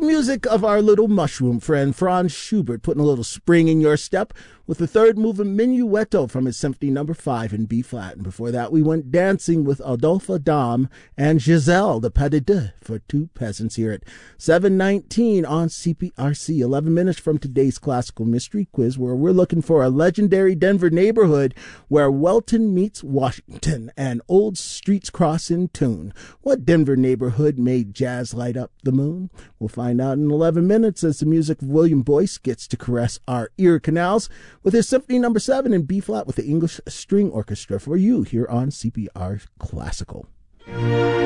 music of our little mushroom friend Franz Schubert, putting a little spring in your step with the third movement Minuetto from his Symphony No. 5 in B-flat. And before that, we went dancing with Adolphe Adam and Giselle, the Pas de Deux, for Two Peasants here at 7:19 on CPRC. 11 minutes from today's classical mystery quiz, where we're looking for a legendary Denver neighborhood where Welton meets Washington and old streets cross in tune. What Denver neighborhood made jazz light up the moon? We'll find out in 11 minutes as the music of William Boyce gets to caress our ear canals with his Symphony No. 7 in B-flat with the English String Orchestra for you here on CPR Classical.